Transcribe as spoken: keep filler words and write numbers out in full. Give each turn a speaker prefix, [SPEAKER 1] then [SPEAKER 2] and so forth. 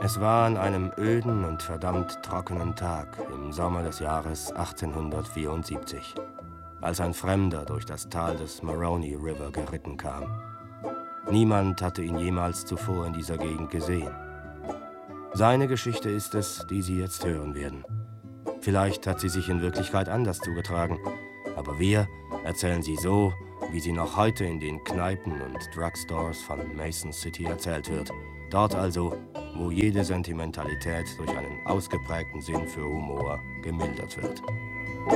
[SPEAKER 1] Es war an einem öden und verdammt trockenen Tag im Sommer des Jahres achtzehnhundertvierundsiebzig, als ein Fremder durch das Tal des Maroney River geritten kam. Niemand hatte ihn jemals zuvor in dieser Gegend gesehen. Seine Geschichte ist es, die Sie jetzt hören werden. Vielleicht hat sie sich in Wirklichkeit anders zugetragen, aber wir erzählen sie so, wie sie noch heute in den Kneipen und Drugstores von Mason City erzählt wird. Dort also, wo jede Sentimentalität durch einen ausgeprägten Sinn für Humor gemildert wird.